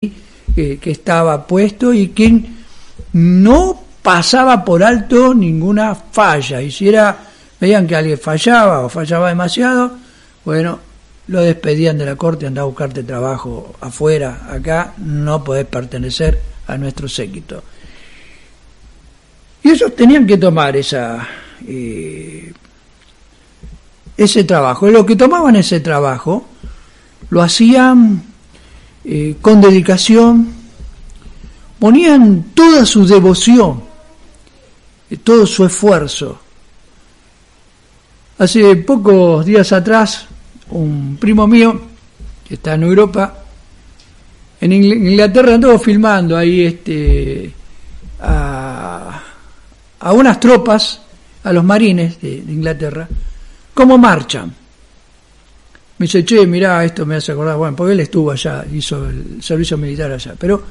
que estaba puesto y que no pasaba por alto ninguna falla, y si veían que alguien fallaba o fallaba demasiado, bueno, lo despedían de la corte, andá a buscarte trabajo afuera, acá no podés pertenecer a nuestro séquito. Y ellos tenían que tomar ese trabajo, y los que tomaban ese trabajo lo hacían con dedicación, ponían toda su devoción, todo su esfuerzo. Hace pocos días atrás, un primo mío, que está en Europa, en Inglaterra, andó filmando ahí a unas tropas, a los marines de Inglaterra, cómo marchan. Me dice, che, mirá, esto me hace acordar, bueno, porque él estuvo allá, hizo el servicio militar allá, pero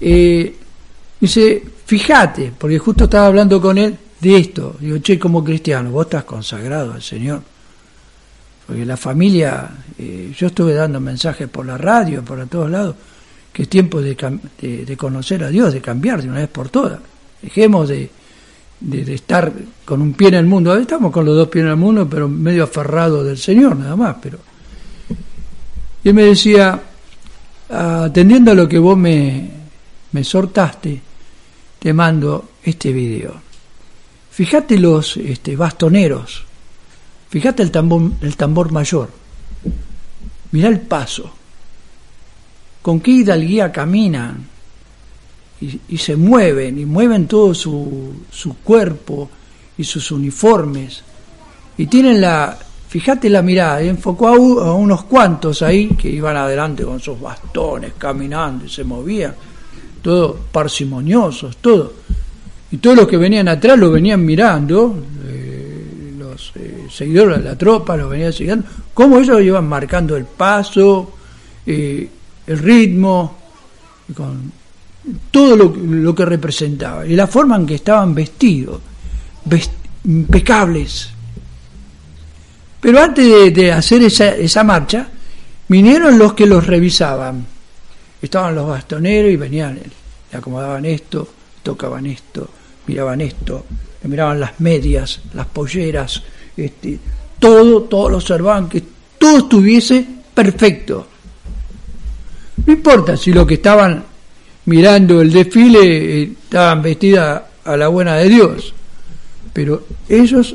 dice, fíjate, porque justo estaba hablando con él de esto, digo, che, como cristiano, vos estás consagrado al Señor, porque la familia, yo estuve dando mensajes por la radio, por todos lados, que es tiempo de conocer a Dios, de cambiar de una vez por todas, dejemos de estar con un pie en el mundo, estamos con los dos pies en el mundo, pero medio aferrados del Señor, nada más, pero... Y él me decía, atendiendo a lo que vos me exhortaste, te mando este video. Fíjate los bastoneros, fíjate el tambor mayor, mirá el paso, con qué hidalguía caminan y se mueven, y mueven todo su cuerpo y sus uniformes, y tienen fíjate la mirada, enfocó a unos cuantos ahí que iban adelante con sus bastones, caminando y se movían, todos parsimoniosos, todo. Y todos los que venían atrás lo venían mirando, los seguidores de la tropa los venían siguiendo, cómo ellos iban marcando el paso, el ritmo, con todo lo que representaba, y la forma en que estaban vestidos, impecables. Pero antes de hacer esa marcha, vinieron los que los revisaban. Estaban los bastoneros y venían, le acomodaban esto, tocaban esto, miraban esto, le miraban las medias, las polleras, todo lo observaban, que todo estuviese perfecto. No importa si los que estaban mirando el desfile estaban vestidas a la buena de Dios, pero ellos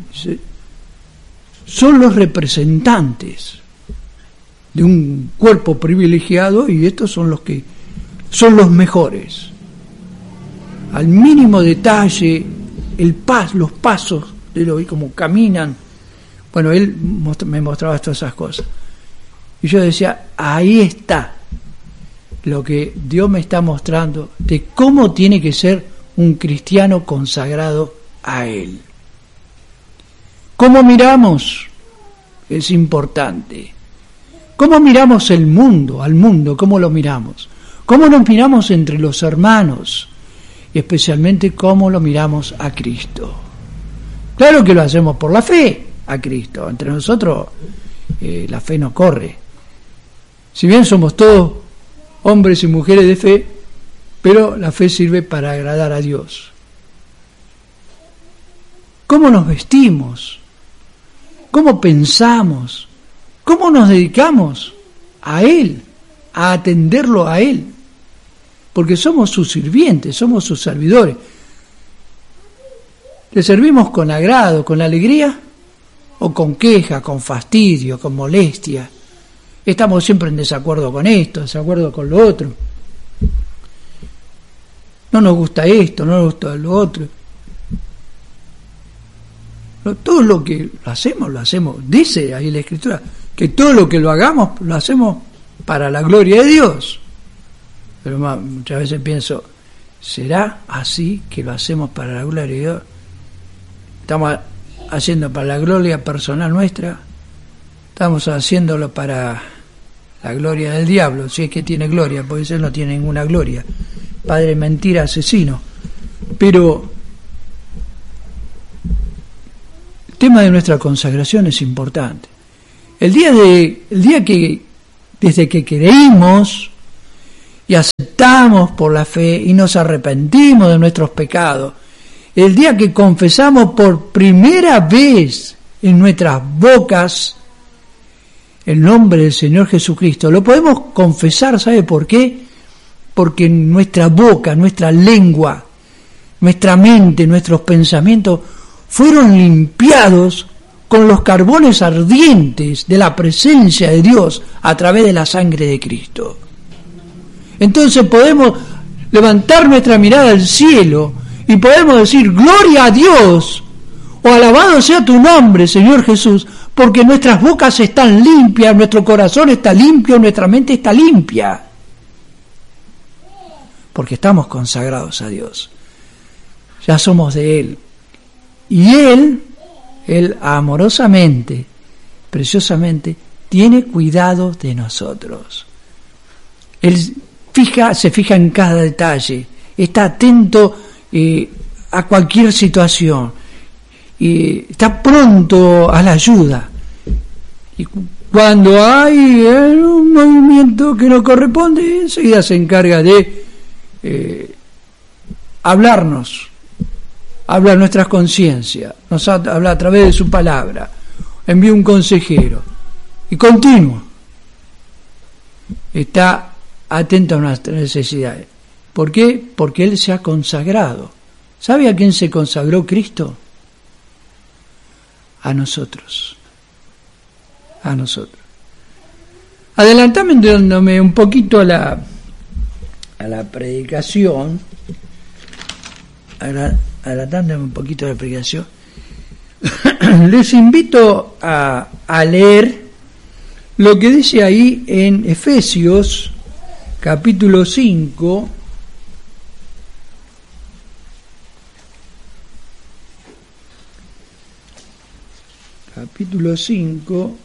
son los representantes de un cuerpo privilegiado, y estos son los que son los mejores. Al mínimo detalle, los pasos de cómo caminan. Bueno, él me mostraba todas esas cosas. Y yo decía, ahí está lo que Dios me está mostrando de cómo tiene que ser un cristiano consagrado a Él. ¿Cómo miramos? Es importante. ¿Cómo miramos al mundo? ¿Cómo lo miramos? ¿Cómo nos miramos entre los hermanos? Y especialmente, ¿cómo lo miramos a Cristo? Claro que lo hacemos por la fe a Cristo. Entre nosotros la fe no corre. Si bien somos todos hombres y mujeres de fe, pero la fe sirve para agradar a Dios. ¿Cómo nos vestimos? ¿Cómo pensamos? ¿Cómo nos dedicamos a Él, a atenderlo a Él? Porque somos sus sirvientes, somos sus servidores. ¿Le servimos con agrado, con alegría? ¿O con queja, con fastidio, con molestia? Estamos siempre en desacuerdo con esto, desacuerdo con lo otro. No nos gusta esto, no nos gusta lo otro. Todo lo que lo hacemos, dice ahí la Escritura, que todo lo que lo hagamos, lo hacemos para la gloria de Dios. Pero muchas veces pienso, ¿será así que lo hacemos para la gloria de Dios? ¿Estamos haciendo para la gloria personal nuestra? ¿Estamos haciéndolo para la gloria del diablo? Si es que tiene gloria, porque él no tiene ninguna gloria. Padre mentira, asesino. Pero el tema de nuestra consagración es importante. El día que desde que creímos levantamos por la fe y nos arrepentimos de nuestros pecados, el día que confesamos por primera vez en nuestras bocas el nombre del Señor Jesucristo, lo podemos confesar, ¿sabe por qué? Porque nuestra boca, nuestra lengua, nuestra mente, nuestros pensamientos fueron limpiados con los carbones ardientes de la presencia de Dios a través de la sangre de Cristo. Entonces podemos levantar nuestra mirada al cielo y podemos decir: gloria a Dios, o alabado sea tu nombre, Señor Jesús, porque nuestras bocas están limpias, nuestro corazón está limpio, nuestra mente está limpia, porque estamos consagrados a Dios, ya somos de Él, y Él amorosamente, preciosamente, tiene cuidado de nosotros. Él se fija en cada detalle, está atento a cualquier situación, y está pronto a la ayuda. Y cuando hay un movimiento que no corresponde, enseguida se encarga de hablarnos, habla nuestras conciencias, nos habla a través de su palabra, envía un consejero y continuo está atento a nuestras necesidades. ¿Por qué? Porque Él se ha consagrado. ¿Sabe a quién se consagró Cristo? A nosotros. A nosotros. Adelantándome un poquito a la predicación, adelantándome un poquito a la predicación, les invito a leer lo que dice ahí en Efesios capítulo 5, capítulo 5,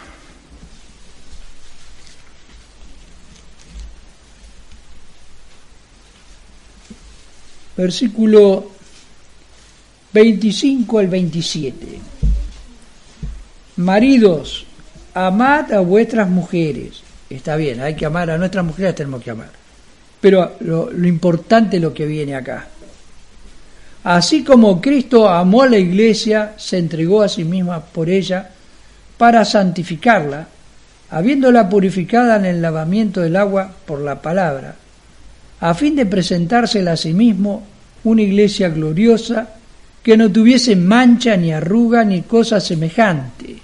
versículo 25 al 27. Maridos, amad a vuestras mujeres. Está bien, hay que amar a nuestras mujeres, tenemos que amar. Pero lo importante es lo que viene acá. Así como Cristo amó a la iglesia, se entregó a sí misma por ella para santificarla, habiéndola purificada en el lavamiento del agua por la palabra, a fin de presentársela a sí mismo una iglesia gloriosa, que no tuviese mancha ni arruga ni cosa semejante.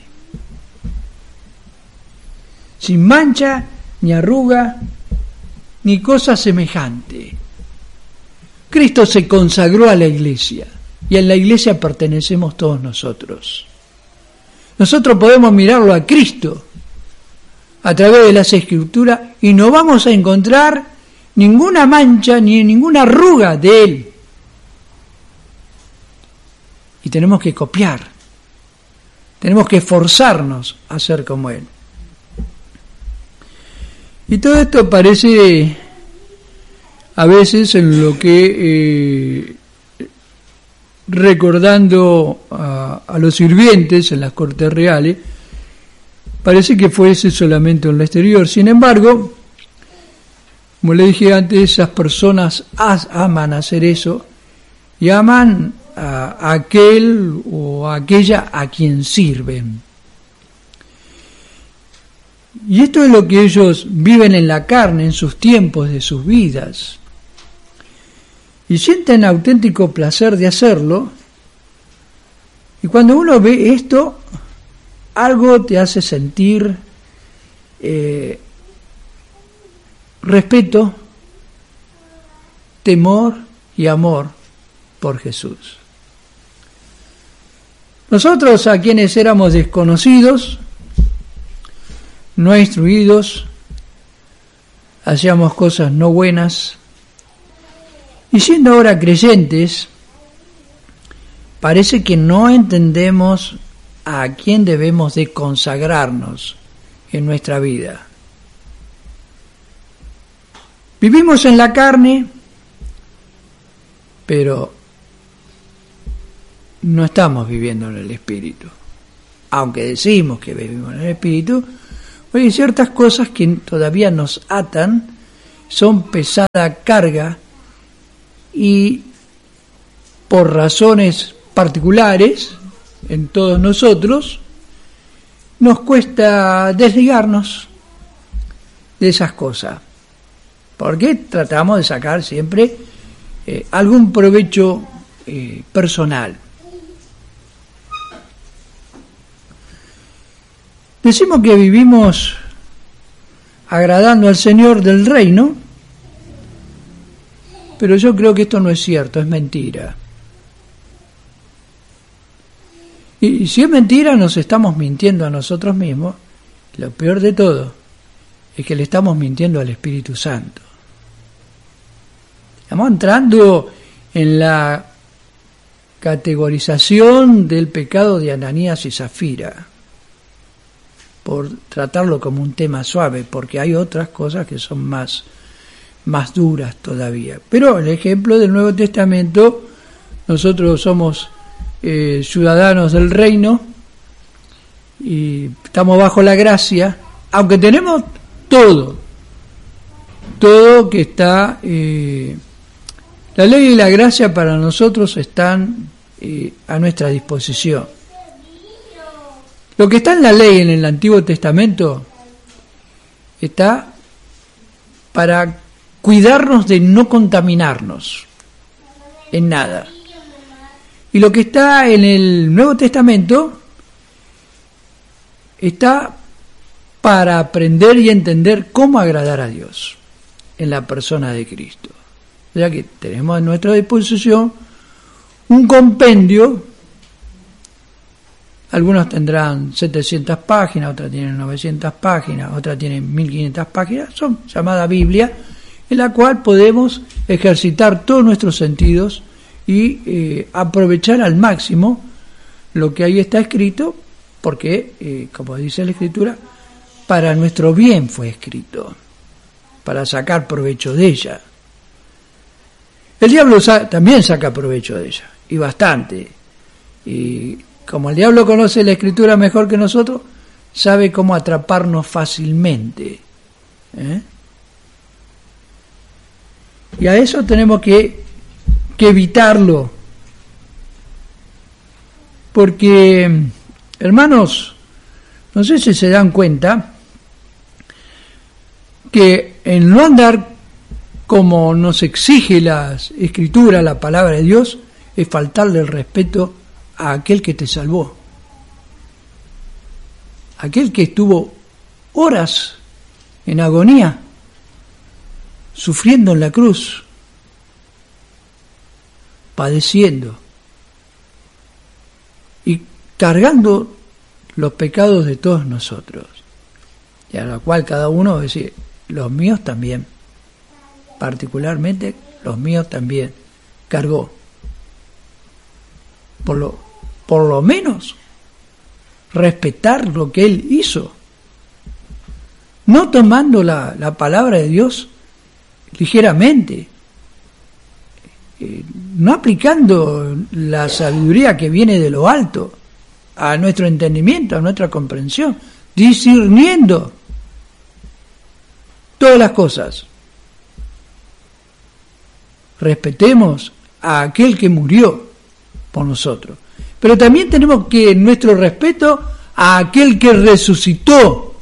Sin mancha ni arruga ni cosa semejante. Cristo se consagró a la iglesia y a la iglesia pertenecemos todos nosotros. Nosotros podemos mirarlo a Cristo a través de las Escrituras y no vamos a encontrar ninguna mancha ni ninguna arruga de Él. Y tenemos que copiar, tenemos que esforzarnos a ser como Él. Y todo esto parece a veces en lo que, recordando a los sirvientes en las cortes reales, parece que fuese solamente en lo exterior. Sin embargo, como le dije antes, esas personas aman hacer eso y aman a aquel o a aquella a quien sirven. Y esto es lo que ellos viven en la carne, en sus tiempos de sus vidas. Y sienten auténtico placer de hacerlo. Y cuando uno ve esto, algo te hace sentir respeto, temor y amor por Jesús. Nosotros, a quienes éramos desconocidos, no instruidos, hacíamos cosas no buenas, y siendo ahora creyentes, parece que no entendemos a quién debemos de consagrarnos en nuestra vida. Vivimos en la carne, pero no estamos viviendo en el Espíritu. Aunque decimos que vivimos en el Espíritu, hay ciertas cosas que todavía nos atan son pesada carga y por razones particulares en todos nosotros nos cuesta desligarnos de esas cosas, porque tratamos de sacar siempre algún provecho personal. Decimos que vivimos agradando al Señor del reino, pero yo creo que esto no es cierto, es mentira. Y si es mentira, nos estamos mintiendo a nosotros mismos. Lo peor de todo es que le estamos mintiendo al Espíritu Santo. Estamos entrando en la categorización del pecado de Ananías y Zafira, por tratarlo como un tema suave, porque hay otras cosas que son más duras todavía. Pero el ejemplo del Nuevo Testamento, nosotros somos ciudadanos del reino y estamos bajo la gracia, aunque tenemos todo que está, la ley y la gracia para nosotros están a nuestra disposición. Lo que está en la ley en el Antiguo Testamento está para cuidarnos de no contaminarnos en nada. Y lo que está en el Nuevo Testamento está para aprender y entender cómo agradar a Dios en la persona de Cristo. O sea que tenemos a nuestra disposición un compendio. Algunos tendrán 700 páginas, otras tienen 900 páginas, otras tienen 1500 páginas, son llamada Biblia, en la cual podemos ejercitar todos nuestros sentidos y aprovechar al máximo lo que ahí está escrito, porque, como dice la Escritura, para nuestro bien fue escrito, para sacar provecho de ella. El diablo también saca provecho de ella, y bastante. Y como el diablo conoce la Escritura mejor que nosotros, sabe cómo atraparnos fácilmente. Y a eso tenemos que evitarlo. Porque, hermanos, no sé si se dan cuenta que el no andar como nos exige la Escritura, la palabra de Dios, es faltarle el respeto a aquel que te salvó, aquel que estuvo horas en agonía, sufriendo en la cruz, padeciendo y cargando los pecados de todos nosotros, y a la cual cada uno va a decir, los míos también, particularmente los míos también cargó. Por lo menos respetar lo que él hizo, no tomando la palabra de Dios ligeramente, no aplicando la sabiduría que viene de lo alto a nuestro entendimiento, a nuestra comprensión, discerniendo todas las cosas. Respetemos a aquel que murió por nosotros, pero también tenemos que nuestro respeto a aquel que resucitó,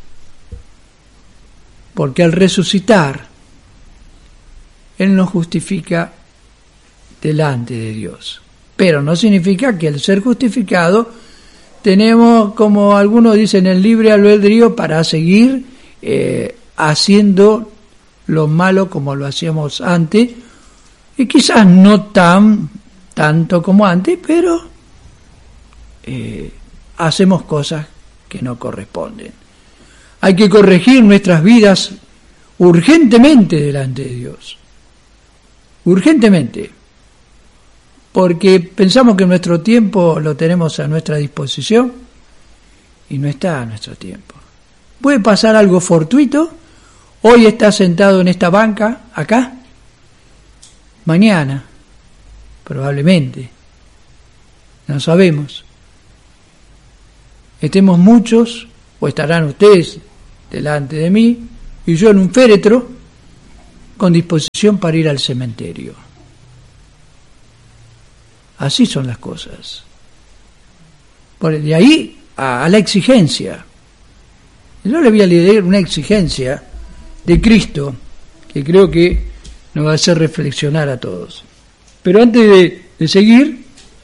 porque al resucitar él nos justifica delante de Dios, pero no significa que al ser justificado tenemos, como algunos dicen, el libre albedrío para seguir haciendo lo malo como lo hacíamos antes, y quizás no tanto como antes, pero hacemos cosas que no corresponden. Hay que corregir nuestras vidas urgentemente delante de Dios, urgentemente, porque pensamos que nuestro tiempo lo tenemos a nuestra disposición y no está a nuestro tiempo. Puede pasar algo fortuito, hoy estás sentado en esta banca, acá, mañana, probablemente, no sabemos, estemos muchos, o estarán ustedes delante de mí, y yo en un féretro, con disposición para ir al cementerio. Así son las cosas. De ahí a la exigencia. Yo le voy a leer una exigencia de Cristo que creo que nos va a hacer reflexionar a todos. Pero antes de seguir,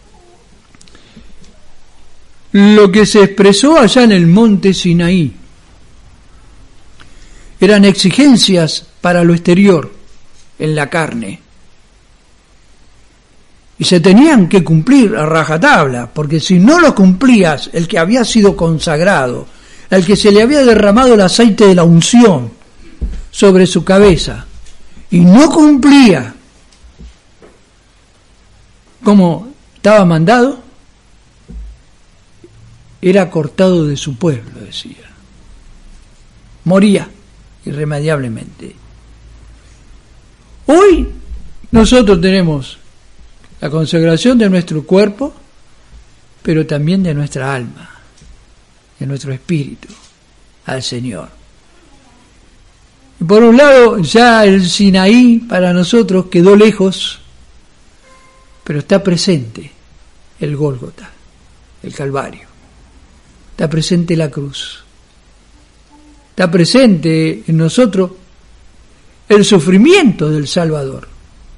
lo que se expresó allá en el monte Sinaí eran exigencias para lo exterior, en la carne. Y se tenían que cumplir a rajatabla, porque si no lo cumplías, el que había sido consagrado, al que se le había derramado el aceite de la unción sobre su cabeza, y no cumplía como estaba mandado, era cortado de su pueblo, decía. Moría irremediablemente. Hoy nosotros tenemos la consagración de nuestro cuerpo, pero también de nuestra alma, de nuestro espíritu, al Señor. Y por un lado, ya el Sinaí para nosotros quedó lejos, pero está presente el Gólgota, el Calvario. Está presente la cruz. Está presente en nosotros el sufrimiento del Salvador.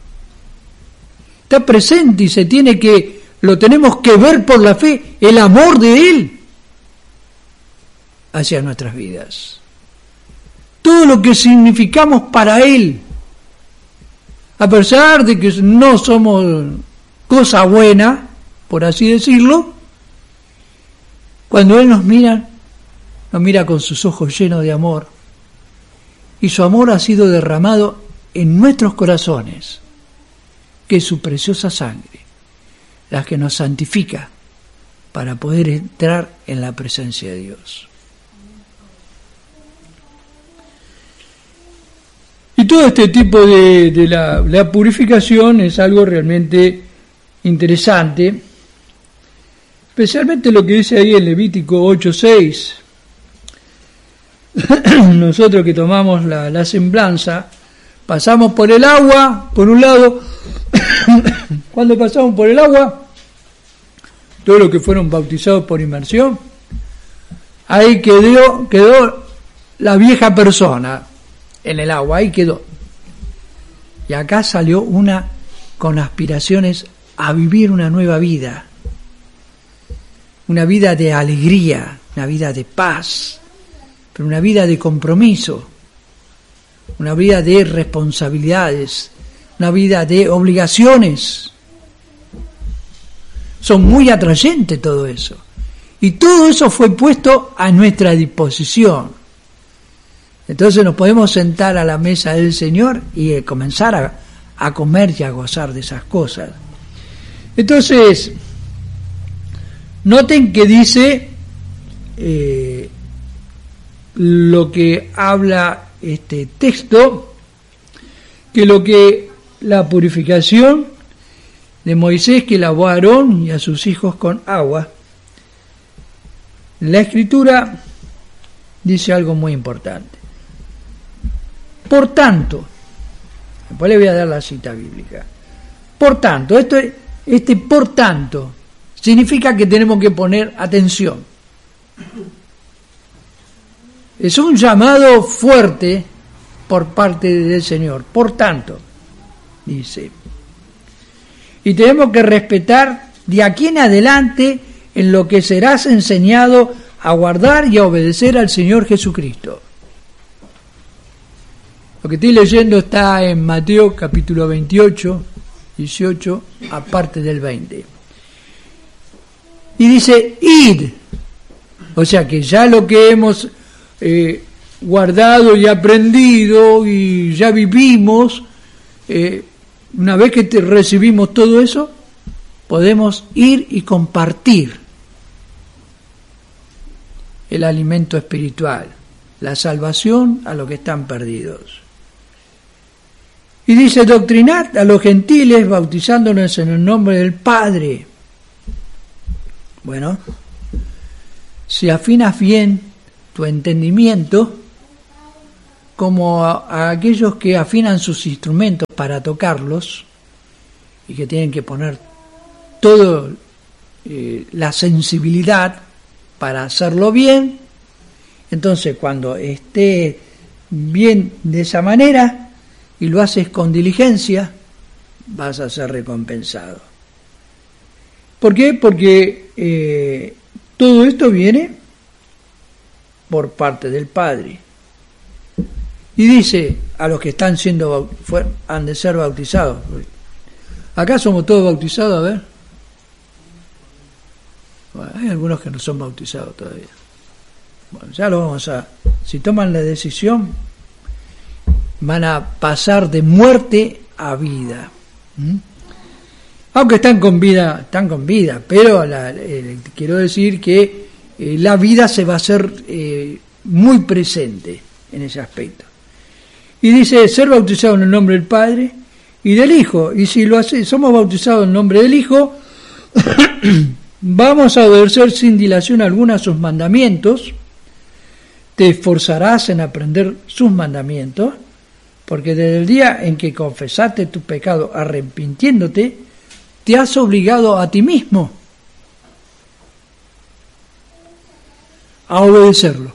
Está presente y lo tenemos que ver por la fe, el amor de Él hacia nuestras vidas. Todo lo que significamos para Él, a pesar de que no somos cosa buena, por así decirlo, cuando Él nos mira con sus ojos llenos de amor, y su amor ha sido derramado en nuestros corazones, que es su preciosa sangre, la que nos santifica para poder entrar en la presencia de Dios. Y todo este tipo de la purificación es algo realmente interesante, especialmente lo que dice ahí en Levítico 8:6. Nosotros que tomamos la semblanza, pasamos por el agua, por un lado, cuando pasamos por el agua, todos los que fueron bautizados por inmersión, ahí quedó la vieja persona en el agua, ahí quedó. Y acá salió una con aspiraciones a vivir una nueva vida, una vida de alegría, una vida de paz, pero una vida de compromiso, una vida de responsabilidades, una vida de obligaciones. Son muy atrayentes todo eso. Y todo eso fue puesto a nuestra disposición. Entonces nos podemos sentar a la mesa del Señor y comenzar a comer y a gozar de esas cosas. Entonces, noten que dice lo que habla este texto, que la purificación de Moisés que lavó a Aarón y a sus hijos con agua. La Escritura dice algo muy importante. Por tanto, después le voy a dar la cita bíblica. Por tanto, por tanto significa que tenemos que poner atención. Es un llamado fuerte por parte del Señor. Por tanto, dice. Y tenemos que respetar de aquí en adelante en lo que serás enseñado a guardar y a obedecer al Señor Jesucristo. Lo que estoy leyendo está en Mateo capítulo 28, 18, aparte del 20. Y dice, id. O sea que ya lo que hemos guardado y aprendido y ya vivimos, una vez que recibimos todo eso, podemos ir y compartir el alimento espiritual, la salvación a los que están perdidos. Y dice, doctrinad a los gentiles bautizándolos en el nombre del Padre. Bueno, si afinas bien tu entendimiento, como a aquellos que afinan sus instrumentos para tocarlos y que tienen que poner toda la sensibilidad para hacerlo bien. Entonces, cuando esté bien de esa manera y lo haces con diligencia, vas a ser recompensado. ¿Por qué? Porque todo esto viene por parte del Padre. Y dice a los que están han de ser bautizados. Acá somos todos bautizados, a ver. Bueno, hay algunos que no son bautizados todavía. Bueno, ya lo vamos a... Si toman la decisión, van a pasar de muerte a vida. Aunque están con vida, pero quiero decir que la vida se va a hacer muy presente en ese aspecto. Y dice, ser bautizado en el nombre del Padre y del Hijo. Y si somos bautizados en el nombre del Hijo, vamos a obedecer sin dilación alguna sus mandamientos. Te esforzarás en aprender sus mandamientos, porque desde el día en que confesaste tu pecado arrepintiéndote, te has obligado a ti mismo a obedecerlo.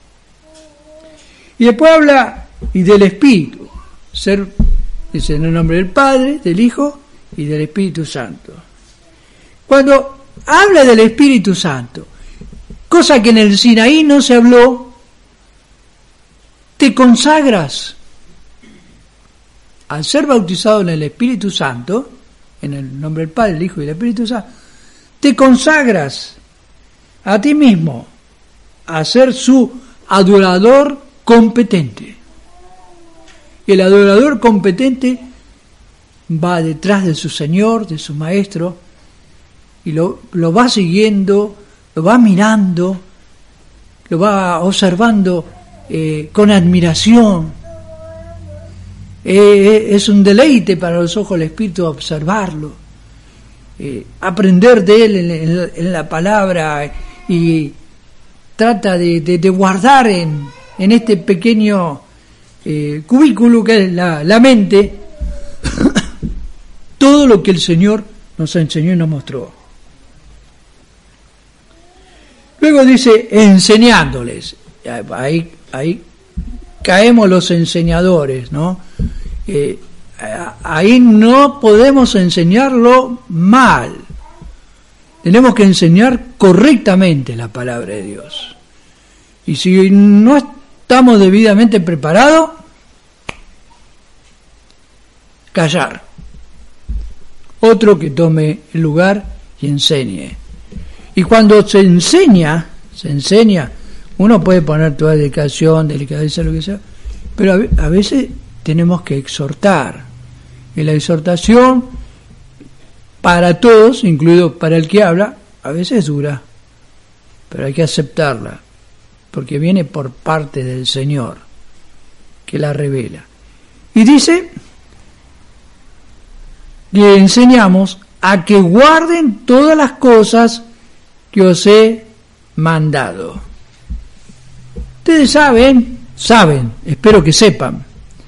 Y después habla y del Espíritu, dice en el nombre del Padre, del Hijo y del Espíritu Santo. Cuando habla del Espíritu Santo, cosa que en el Sinaí no se habló, te consagras. Al ser bautizado en el Espíritu Santo, en el nombre del Padre, el Hijo y el Espíritu Santo, te consagras a ti mismo a ser su adorador competente. Y el adorador competente va detrás de su Señor, de su Maestro, y lo va siguiendo, lo va mirando, lo va observando con admiración. Es un deleite para los ojos del Espíritu observarlo, aprender de él en la palabra, y trata de guardar en este pequeño cubículo que es la mente todo lo que el Señor nos enseñó y nos mostró. Luego dice enseñándoles. Ahí caemos los enseñadores, ¿no? Ahí no podemos enseñarlo mal. Tenemos que enseñar correctamente la palabra de Dios. Y si no estamos debidamente preparados, callar. Otro que tome el lugar y enseñe. Y cuando se enseña, uno puede poner toda dedicación, delicadeza, lo que sea, pero a veces tenemos que exhortar. Y la exhortación, para todos, incluido para el que habla, a veces es dura, pero hay que aceptarla, porque viene por parte del Señor, que la revela. Y dice, le enseñamos a que guarden todas las cosas que os he mandado. Ustedes saben, espero que sepan,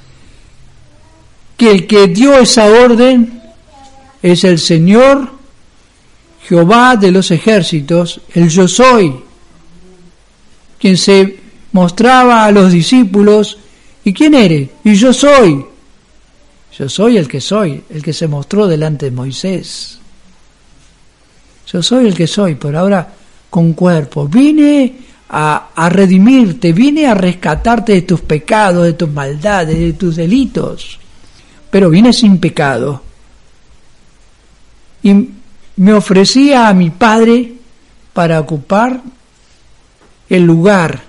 que el que dio esa orden es el Señor Jehová de los ejércitos, el Yo Soy, quien se mostraba a los discípulos. ¿Y quién eres? Y yo soy el que soy, el que se mostró delante de Moisés. Yo soy el que soy, por ahora con cuerpo. Vine a redimirte, vine a rescatarte de tus pecados, de tus maldades, de tus delitos, pero vine sin pecado. Y me ofrecía a mi Padre para ocupar el lugar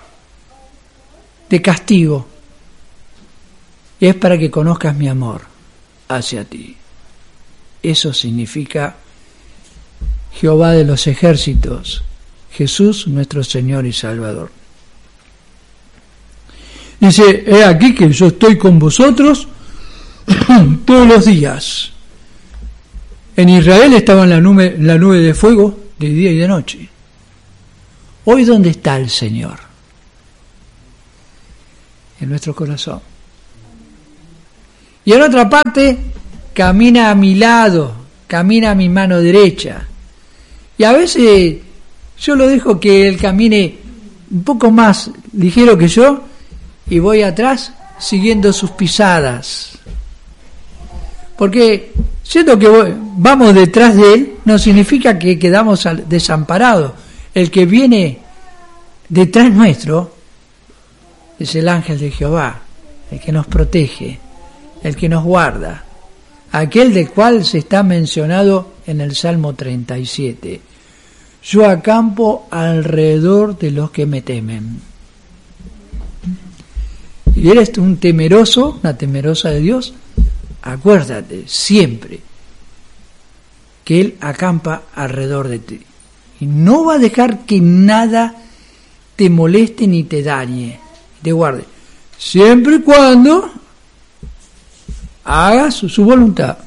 de castigo, y es para que conozcas mi amor hacia ti. Eso significa Jehová de los ejércitos, Jesús nuestro Señor y Salvador. Dice, he aquí que yo estoy con vosotros todos los días. En Israel estaba en la nube de fuego de día y de noche. Hoy, ¿dónde está el Señor? en nuestro corazón. Y en otra parte, camina a mi lado, camina a mi mano derecha. Y a veces yo lo dejo que él camine un poco más ligero que yo y voy atrás siguiendo sus pisadas. Porque siendo que vamos detrás de él, no significa que quedamos desamparados. El que viene detrás nuestro es el ángel de Jehová, el que nos protege, el que nos guarda, aquel del cual se está mencionado en el Salmo 37. Yo acampo alrededor de los que me temen. Y eres un temeroso, una temerosa de Dios, acuérdate siempre que Él acampa alrededor de ti. Y no va a dejar que nada te moleste ni te dañe, te guarde. Siempre y cuando hagas su voluntad.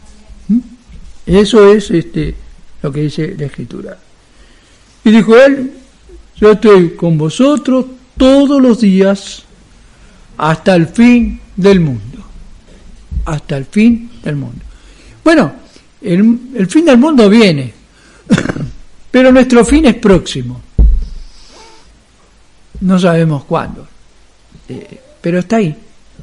Eso es lo que dice la Escritura. Y dijo él, yo estoy con vosotros todos los días hasta el fin del mundo. Hasta el fin del mundo. Bueno, el fin del mundo viene, pero nuestro fin es próximo. No sabemos cuándo, pero está ahí.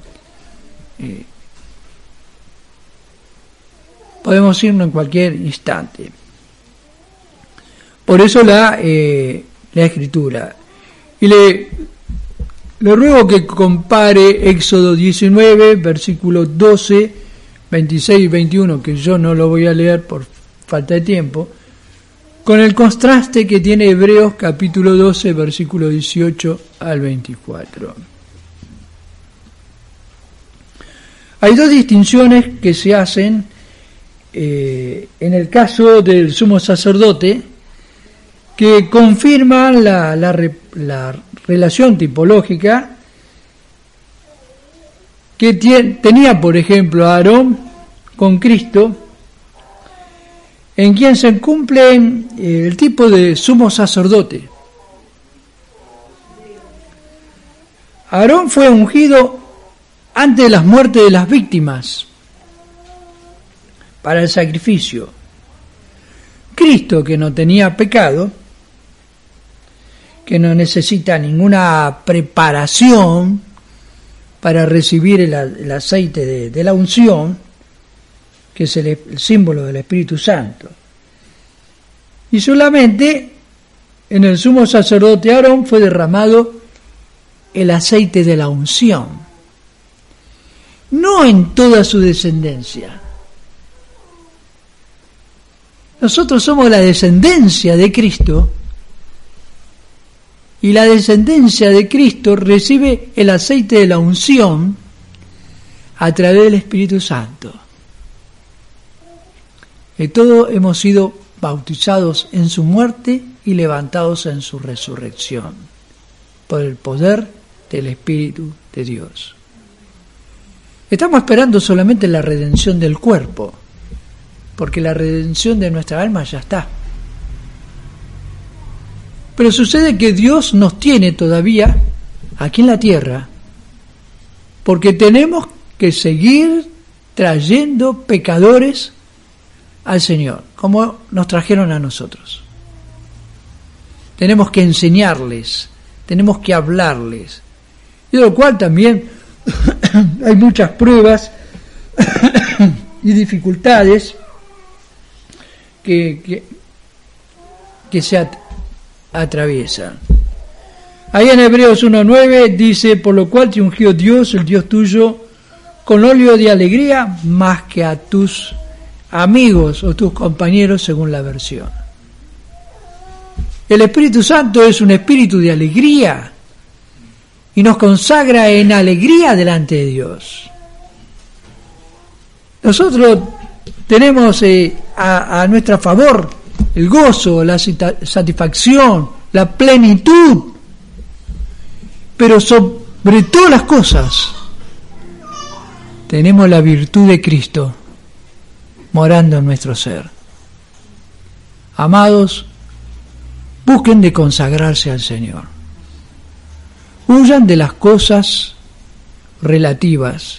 Podemos irnos en cualquier instante. Por eso la Escritura. Y le ruego que compare Éxodo 19, versículos 12, 26 y 21, que yo no lo voy a leer por falta de tiempo, con el contraste que tiene Hebreos capítulo 12, versículo 18 al 24. Hay dos distinciones que se hacen en el caso del sumo sacerdote, que confirman la relación tipológica que tenía, por ejemplo, Aarón con Cristo, en quien se cumple el tipo de sumo sacerdote. Aarón fue ungido antes de las muertes de las víctimas para el sacrificio. Cristo, que no tenía pecado, que no necesita ninguna preparación para recibir el aceite de la unción, que es el símbolo del Espíritu Santo. Y solamente en el sumo sacerdote Aarón fue derramado el aceite de la unción, no en toda su descendencia. Nosotros somos la descendencia de Cristo, y la descendencia de Cristo recibe el aceite de la unción a través del Espíritu Santo. Y todos hemos sido bautizados en su muerte y levantados en su resurrección, por el poder del Espíritu de Dios. Estamos esperando solamente la redención del cuerpo, porque la redención de nuestra alma ya está. Pero sucede que Dios nos tiene todavía aquí en la tierra, porque tenemos que seguir trayendo pecadores al Señor, como nos trajeron a nosotros. Tenemos que enseñarles, tenemos que hablarles, y de lo cual también hay muchas pruebas y dificultades que se atraviesan. Ahí en Hebreos 1:9 dice, por lo cual te ungió Dios, el Dios tuyo, con óleo de alegría, más que a tus amigos o tus compañeros, según la versión. El Espíritu Santo es un espíritu de alegría y nos consagra en alegría delante de Dios. Nosotros tenemos a nuestro favor el gozo, la satisfacción, la plenitud, pero sobre todas las cosas tenemos la virtud de Cristo morando en nuestro ser. Amados, busquen de consagrarse al Señor. Huyan de las cosas relativas.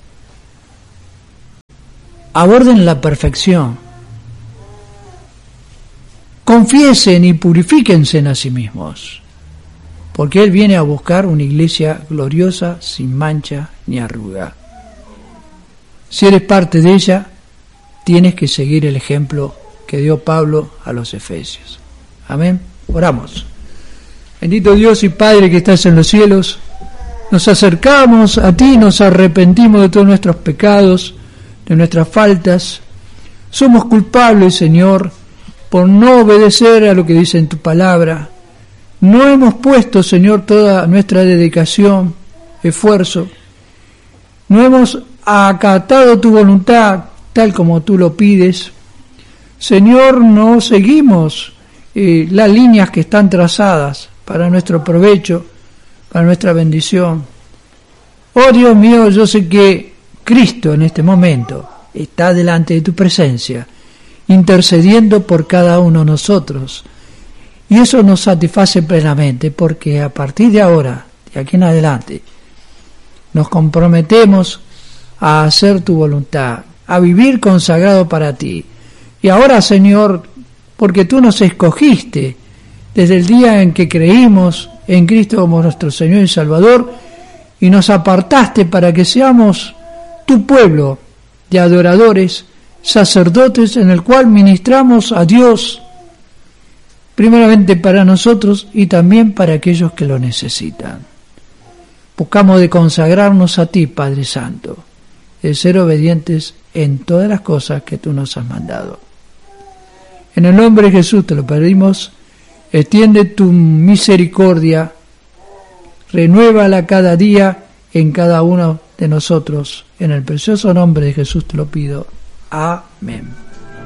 Aborden la perfección. Confiesen y purifíquense a sí mismos, porque Él viene a buscar una iglesia gloriosa, sin mancha ni arruga. Si eres parte de ella, tienes que seguir el ejemplo que dio Pablo a los Efesios. Amén. Oramos. Bendito Dios y Padre que estás en los cielos, nos acercamos a ti, nos arrepentimos de todos nuestros pecados, de nuestras faltas. Somos culpables, Señor, por no obedecer a lo que dice en tu palabra. No hemos puesto, Señor, toda nuestra dedicación, esfuerzo. No hemos acatado tu voluntad tal como tú lo pides. Señor, no seguimos las líneas que están trazadas para nuestro provecho, para nuestra bendición. Oh Dios mío, yo sé que Cristo en este momento está delante de tu presencia, intercediendo por cada uno de nosotros. Y eso nos satisface plenamente, porque a partir de ahora, de aquí en adelante, nos comprometemos a hacer tu voluntad, a vivir consagrado para ti. Y ahora, Señor, porque tú nos escogiste desde el día en que creímos en Cristo como nuestro Señor y Salvador, y nos apartaste para que seamos tu pueblo de adoradores, sacerdotes, en el cual ministramos a Dios, primeramente para nosotros y también para aquellos que lo necesitan. Buscamos de consagrarnos a ti, Padre Santo, de ser obedientes en todas las cosas que tú nos has mandado. En el nombre de Jesús te lo pedimos, extiende tu misericordia, renuévala cada día en cada uno de nosotros. En el precioso nombre de Jesús te lo pido. Amén.